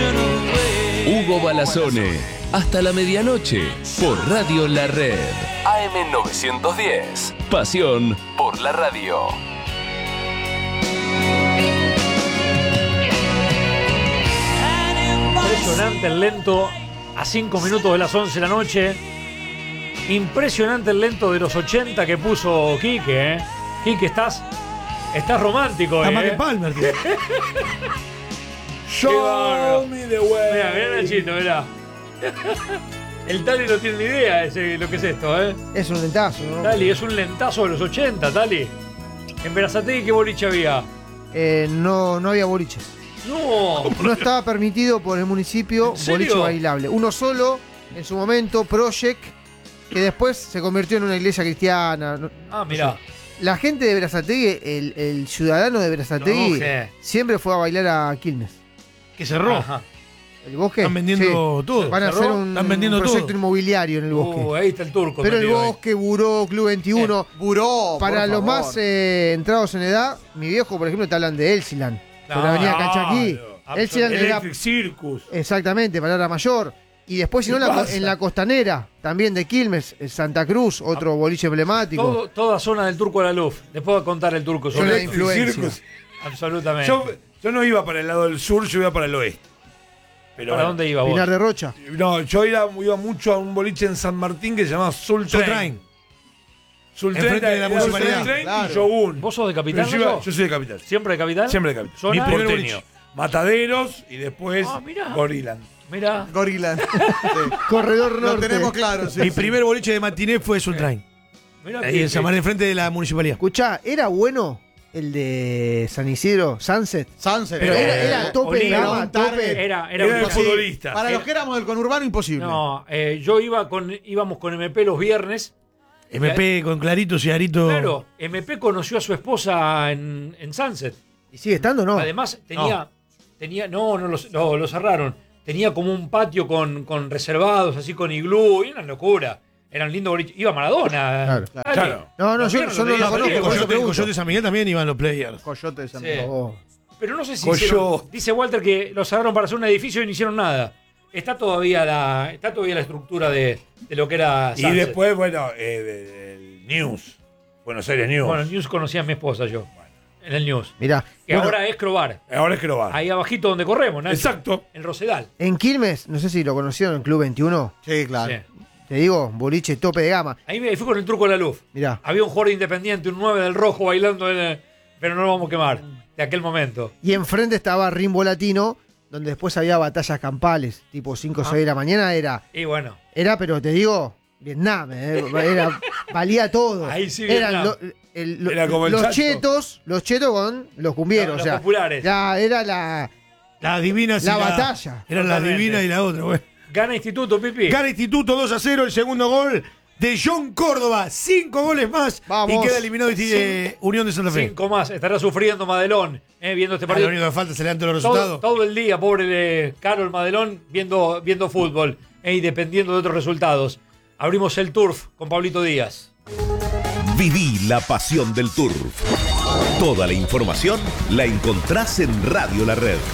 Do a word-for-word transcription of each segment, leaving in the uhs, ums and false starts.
Hugo Balazone, hasta la medianoche, por Radio La Red. A M novecientos diez. Pasión por la radio. Impresionante el lento a cinco minutos de las once de la noche. Impresionante el lento de los ochenta que puso Quique, ¿eh? Quique, estás, estás romántico, ¿eh? Más que Palmer, tío. Show me the way. Mirá, mirá Nachito, mirá. El Tali no tiene ni idea de lo que es esto, ¿eh? Es un lentazo, ¿no? Tali, es un lentazo de los ochenta, Tali. En Berazategui, ¿qué boliche había? Eh, no, no había boliches. No. No estaba permitido por el municipio boliche bailable. Uno solo, en su momento, Project, que después se convirtió en una iglesia cristiana. Ah, mirá. La gente de Berazategui, el, el ciudadano de Berazategui, no, siempre fue a bailar a Quilmes. Que cerró. Ajá. ¿El bosque? Están vendiendo sí. todo. Van a hacer un, Están vendiendo un proyecto todo. inmobiliario en el bosque. Uh, ahí está el turco. Pero el bosque, Buró, Club veintiuno. Eh, Buró, para por los favor. más eh, entrados en edad, mi viejo, por ejemplo, te hablan de Elsiland. Por la avenida Cachaquí. Elsiland era. Electric Circus. Exactamente, palabra mayor. Y después, si no, la, en la costanera, también de Quilmes, Santa Cruz, otro boliche emblemático. Todo, toda zona del turco a la luz. Después voy a contar el turco. Zona de Electric influencia. Circus. Absolutamente. Yo, yo no iba para el lado del sur, yo iba para el oeste. Pero ¿Para bueno, dónde iba vos? Pinar de Rocha. No, yo iba, iba mucho a un boliche en San Martín que se llamaba Soul Soul Train. Train. Soul Enfrente Train de la era municipalidad, Soul Train claro. y Shogun. ¿Vos sos de Capital? Pero yo, iba- Nacho? yo soy de Capital. ¿Siempre de Capital? Siempre de Capital. ¿Zona? Mi primer Porteño. boliche. Mataderos y después Ah, mirá. Goriland. Mirá. Gorila. Sí. Corredor Lo Norte. tenemos claro, sí. Mi sí. primer boliche de matiné fue Soul Train. Mirá Ahí que- en San Martín, enfrente de la municipalidad. Escuchá, ¿era bueno el de San Isidro, Sunset? Sunset. Pero era, Eh, era tope de Oliva, gama, un target. tope. Era, era, Era un- el futbolista. Para los que éramos del conurbano, imposible. No, eh, yo iba con, íbamos con M P los viernes. M P con Clarito, Cigarito. Claro, M P conoció a su esposa en, en Sunset. ¿Y sigue estando o no? Además, tenía. tenía no, no, lo, no, lo cerraron. Tenía como un patio con, con reservados, así con iglú. Y una locura. Era un lindo boliche. Iba Maradona. Claro. Dale. Claro. No, no, Los yo, viernes yo no lo tenían conozco, partido. por eso Coyote, pregunto. Coyote San Miguel también iban los players. Coyote de San Sí. Miguel. Oh. Pero no sé si Coyo. hicieron- dice Walter que los agarraron para hacer un edificio y no hicieron nada. Está todavía la, está todavía la estructura de, de lo que era Y Sunset. después, bueno, eh, el News. Buenos Aires News. Bueno, el News conocía a mi esposa yo. En el News. Mirá, Que bueno, ahora es Crobar. Ahora es que lo va. Ahí abajito donde corremos, ¿no? Exacto. En Rosedal. en Quilmes, no sé si lo conocieron en Club veintiuno. Sí, claro. Sí. Te digo, boliche tope de gama. Ahí me fui con el truco de la luz. Mirá. Había un jugador de Independiente, un nueve del rojo bailando, en el- pero no lo vamos a quemar. De aquel momento. Y enfrente estaba Rimbo Latino, donde después había batallas campales, tipo cinco o seis de la mañana. Era, Y bueno, era, pero te digo, Vietnam. eh, era, valía todo. Ahí sí, Eran Vietnam. lo- el- lo- Era como el los Chacho. chetos, los chetos con los cumbieros. Los- o los sea, populares. ya era la, La divina la batalla. Era la Totalmente. divina y la otra, güey. gana Instituto, Pipi. Gana Instituto dos a cero, el segundo gol de John Córdoba. Cinco goles más Vamos. y queda eliminado de Unión de Santa Fe. Cinco más. Estará sufriendo Madelón eh, viendo este Ah, lo partido. único que falta es adelantar los Todo, resultados. todo el día, pobre de Carol Madelón, viendo, viendo fútbol eh, y dependiendo de otros resultados. Abrimos el Turf con Pablito Díaz. Viví la pasión del turf. Toda la información la encontrás en Radio La Red.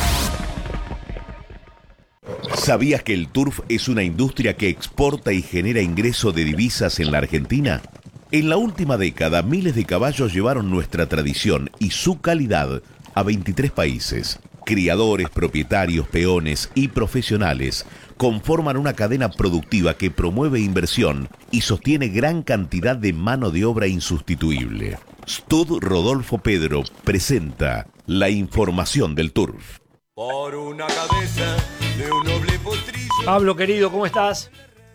¿Sabías que el turf es una industria que exporta y genera ingreso de divisas en la Argentina? En la última década, miles de caballos llevaron nuestra tradición y su calidad a veintitrés países. Criadores, propietarios, peones y profesionales conforman una cadena productiva que promueve inversión y sostiene gran cantidad de mano de obra insustituible. Stud Rodolfo Pedro presenta la información del turf. Por una cabeza de un noble potrillo. Pablo, querido, ¿cómo estás?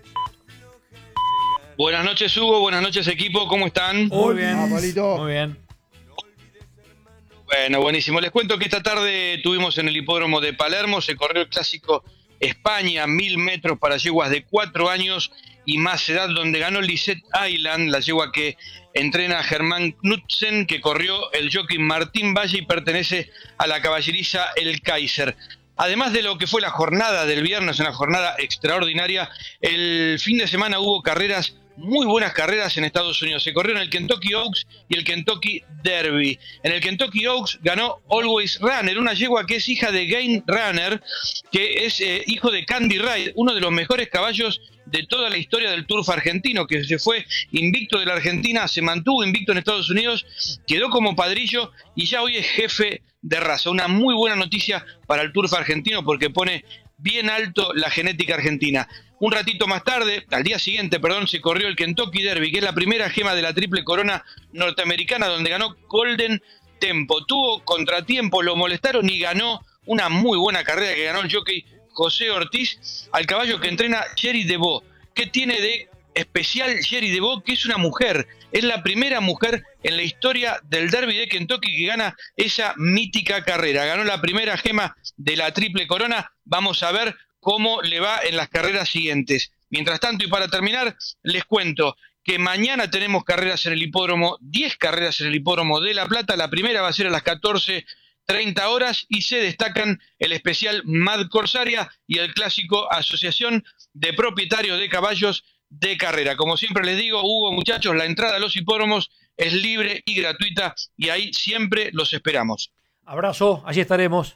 Buenas noches, Hugo. Buenas noches, equipo. ¿Cómo están? Muy bien. Ah, Pablito. Muy bien. Bueno, buenísimo. Les cuento que esta tarde tuvimos en el hipódromo de Palermo, se corrió el clásico España, mil metros para yeguas de cuatro años y más edad, donde ganó Lisette Island, la yegua que entrena a Germán Knudsen, que corrió el jockey Martín Valle y pertenece a la caballeriza El Kaiser. Además de lo que fue la jornada del viernes, una jornada extraordinaria, el fin de semana hubo carreras muy buenas carreras en Estados Unidos. Se corrieron el Kentucky Oaks y el Kentucky Derby. En el Kentucky Oaks ganó Always Runner, una yegua que es hija de Gain Runner, que es eh, hijo de Candy Ride, uno de los mejores caballos de toda la historia del turf argentino, que se fue invicto de la Argentina, se mantuvo invicto en Estados Unidos, quedó como padrillo y ya hoy es jefe de raza. Una muy buena noticia para el turf argentino porque pone bien alto la genética argentina. Un ratito más tarde, al día siguiente, perdón, se corrió el Kentucky Derby, que es la primera gema de la triple corona norteamericana, donde ganó Golden Tempo. Tuvo contratiempo, lo molestaron y ganó una muy buena carrera que ganó el jockey José Ortiz al caballo que entrena Sherry DeVoe. ¿Qué tiene de especial Sherry DeVoe? Que es una mujer, es la primera mujer en la historia del Derby de Kentucky que gana esa mítica carrera. Ganó la primera gema de la triple corona. Vamos a ver cómo le va en las carreras siguientes. Mientras tanto, y para terminar, les cuento que mañana tenemos carreras en el hipódromo, diez carreras en el hipódromo de La Plata. La primera va a ser a las catorce treinta horas y se destacan el especial Mad Corsaria y el clásico Asociación de Propietarios de Caballos de Carrera. Como siempre les digo, Hugo, muchachos, la entrada a los hipódromos es libre y gratuita y ahí siempre los esperamos. Abrazo, allí estaremos.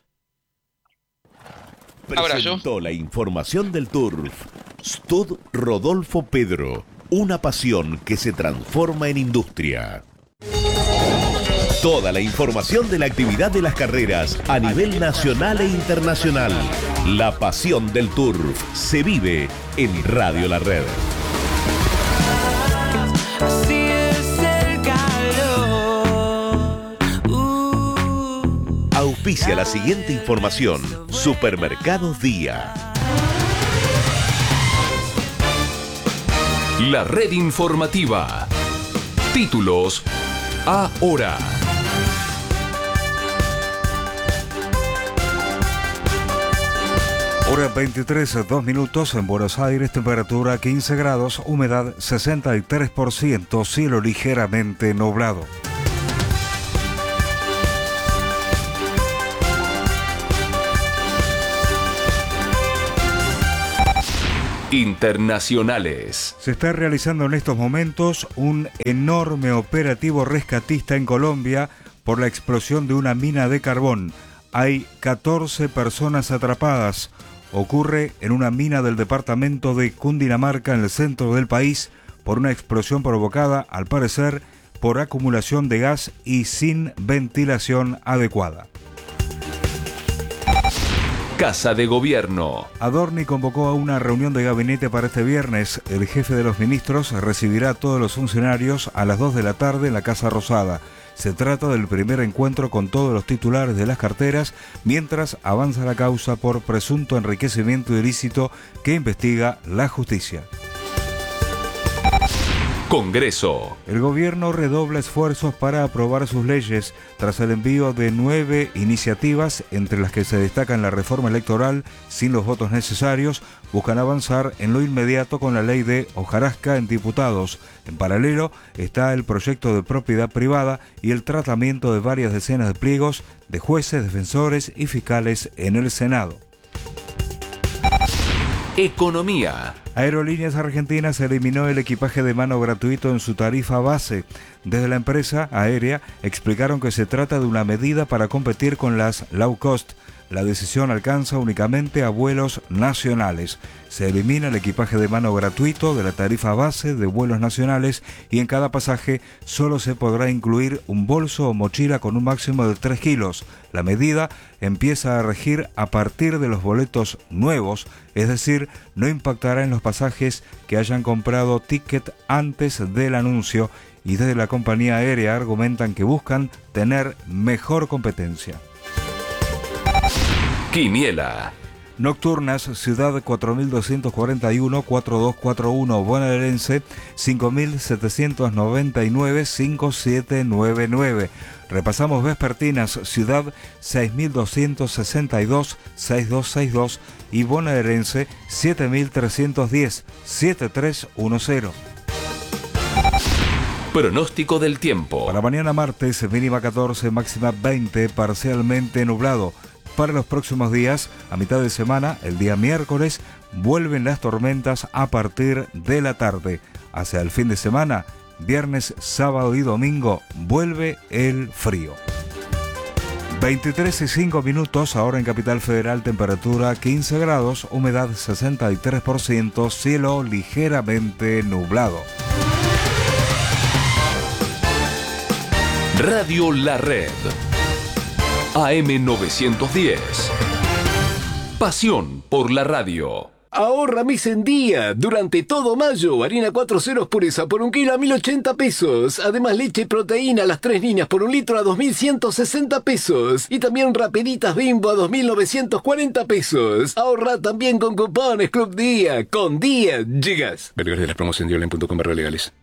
Presentó Abrazo. la información del turf Stud Rodolfo Pedro, una pasión que se transforma en industria. Toda la información de la actividad de las carreras a nivel nacional e internacional. La pasión del turf se vive en Radio La Red. Así es el calor. Uh, Auspicia la siguiente información. Supermercados Día. La red informativa. Títulos ahora. Hora veintitrés, dos minutos en Buenos Aires, temperatura quince grados, humedad sesenta y tres por ciento, cielo ligeramente nublado. Internacionales. Se está realizando en estos momentos un enorme operativo rescatista en Colombia por la explosión de una mina de carbón. Hay catorce personas atrapadas. Ocurre en una mina del departamento de Cundinamarca, en el centro del país, por una explosión provocada, al parecer, por acumulación de gas y sin ventilación adecuada. Casa de Gobierno. Adorni convocó a una reunión de gabinete para este viernes. El jefe de los ministros recibirá a todos los funcionarios a las dos de la tarde en la Casa Rosada. Se trata del primer encuentro con todos los titulares de las carteras mientras avanza la causa por presunto enriquecimiento ilícito que investiga la justicia. Congreso. El gobierno redobla esfuerzos para aprobar sus leyes tras el envío de nueve iniciativas, entre las que se destacan la reforma electoral sin los votos necesarios. Buscan avanzar en lo inmediato con la ley de hojarasca en diputados. En paralelo está el proyecto de propiedad privada y el tratamiento de varias decenas de pliegos de jueces, defensores y fiscales en el Senado. Economía. Aerolíneas Argentinas eliminó el equipaje de mano gratuito en su tarifa base. Desde la empresa aérea explicaron que se trata de una medida para competir con las low cost. La decisión alcanza únicamente a vuelos nacionales. Se elimina el equipaje de mano gratuito de la tarifa base de vuelos nacionales y en cada pasaje solo se podrá incluir un bolso o mochila con un máximo de tres kilos. La medida empieza a regir a partir de los boletos nuevos, es decir, no impactará en los pasajes que hayan comprado ticket antes del anuncio, y desde la compañía aérea argumentan que buscan tener mejor competencia. Quiniela. Nocturnas, Ciudad cuatro mil doscientos cuarenta y uno, cuatro dos cuatro uno, bonaerense cinco mil setecientos noventa y nueve, cinco siete nueve nueve. Repasamos vespertinas, Ciudad seis mil doscientos sesenta y dos, seis dos seis dos y bonaerense siete mil trescientos diez, siete tres uno cero. Pronóstico del tiempo. Para mañana martes, mínima catorce, máxima veinte, parcialmente nublado. Para los próximos días, a mitad de semana, el día miércoles, vuelven las tormentas a partir de la tarde. Hacia el fin de semana, viernes, sábado y domingo, vuelve el frío. veintitrés y cinco minutos, ahora en Capital Federal, temperatura quince grados, humedad sesenta y tres por ciento, cielo ligeramente nublado. Radio La Red. A M novecientos diez. Pasión por la radio. Ahorra mes en día. Durante todo mayo, harina cuatro ceros pureza por un kilo a mil ochenta pesos. Además, leche y proteína a las tres líneas por un litro a dos mil ciento sesenta pesos. Y también rapiditas Bimbo a dos mil novecientos cuarenta pesos. Ahorra también con cupones Club Día. Con Día llegas. Ver de la promoción de online punto com barra legales.